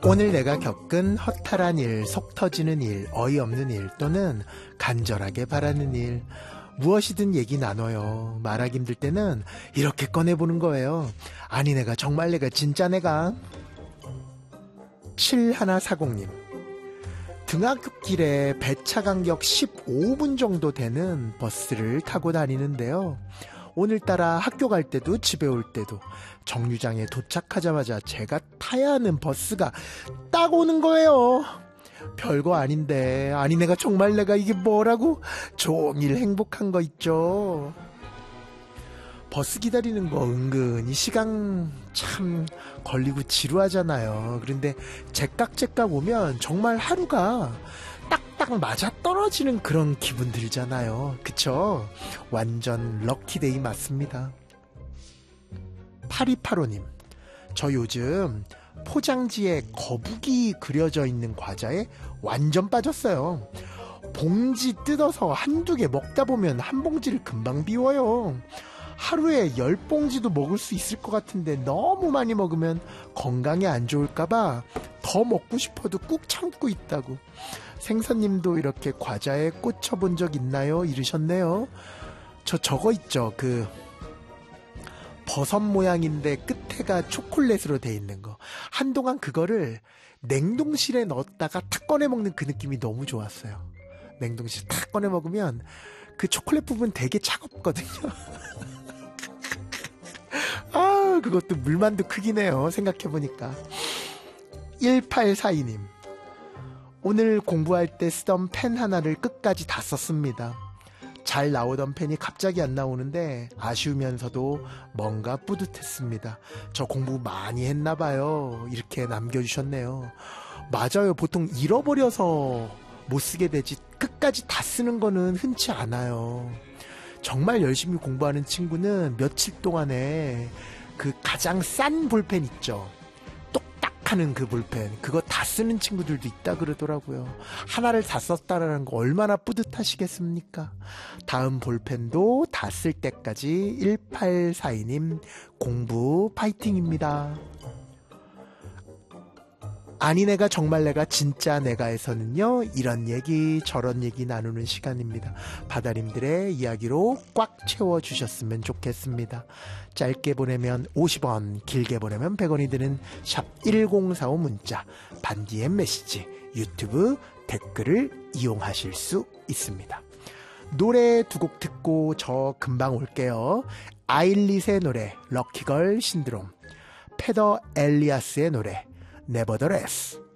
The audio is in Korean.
오늘 내가 겪은 허탈한 일, 속 터지는 일, 어이없는 일 또는 간절하게 바라는 일, 무엇이든 얘기 나눠요. 말하기 힘들 때는 이렇게 꺼내보는 거예요. 아니 내가 정말 내가 진짜 내가. 7140님, 등하굣길에 배차 간격 15분 정도 되는 버스를 타고 다니는데요. 오늘따라 학교 갈 때도 집에 올 때도 정류장에 도착하자마자 제가 타야 하는 버스가 딱 오는 거예요. 별거 아닌데, 아니 내가 정말 내가 이게 뭐라고. 종일 행복한 거 있죠. 버스 기다리는 거 은근히 시간 참 걸리고 지루하잖아요. 그런데 제깍제깍 오면 정말 하루가 딱딱 맞아떨어지는 그런 기분 들잖아요. 그쵸? 완전 럭키데이 맞습니다. 8285님, 저 요즘 포장지에 거북이 그려져 있는 과자에 완전 빠졌어요. 봉지 뜯어서 한두 개 먹다 보면 한 봉지를 금방 비워요. 하루에 10봉지도 먹을 수 있을 것 같은데 너무 많이 먹으면 건강에 안 좋을까봐 더 먹고 싶어도 꾹 참고 있다고. 생선님도 이렇게 과자에 꽂혀본 적 있나요? 이러셨네요. 저거 있죠. 그 버섯 모양인데 끝에가 초콜릿으로 돼 있는 거. 한동안 그거를 냉동실에 넣었다가 탁 꺼내 먹는 그 느낌이 너무 좋았어요. 냉동실 탁 꺼내 먹으면 그 초콜릿 부분 되게 차갑거든요. 아, 그것도 물만두 크기네요. 생각해보니까. 1842님, 오늘 공부할 때 쓰던 펜 하나를 끝까지 다 썼습니다. 잘 나오던 펜이 갑자기 안 나오는데 아쉬우면서도 뭔가 뿌듯했습니다. 저 공부 많이 했나봐요. 이렇게 남겨주셨네요. 맞아요. 보통 잃어버려서 못 쓰게 되지 끝까지 다 쓰는 거는 흔치 않아요. 정말 열심히 공부하는 친구는 며칠 동안에 그 가장 싼 볼펜 있죠. 똑딱하는 그 볼펜, 그거 다 쓰는 친구들도 있다 그러더라고요. 하나를 다 썼다라는 거 얼마나 뿌듯하시겠습니까? 다음 볼펜도 다 쓸 때까지 1842님 공부 파이팅입니다. 아니 내가 정말 내가 진짜 내가에서는요, 이런 얘기 저런 얘기 나누는 시간입니다. 바다님들의 이야기로 꽉 채워주셨으면 좋겠습니다. 짧게 보내면 50원, 길게 보내면 100원이 드는 샵 1045 문자, 반디의 메시지, 유튜브 댓글을 이용하실 수 있습니다. 노래 두 곡 듣고 저 금방 올게요. 아일릿의 노래 럭키걸 신드롬, 페더 엘리아스의 노래 Nevertheless.